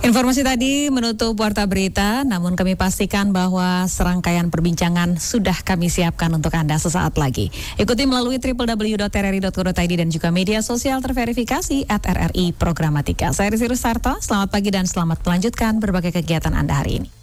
Informasi tadi menutup Warta Berita, namun kami pastikan bahwa serangkaian perbincangan sudah kami siapkan untuk Anda sesaat lagi. Ikuti melalui www.rri.co.id dan juga media sosial terverifikasi @RRI Programatika. Saya Rizky Rusarto, selamat pagi dan selamat melanjutkan berbagai kegiatan Anda hari ini.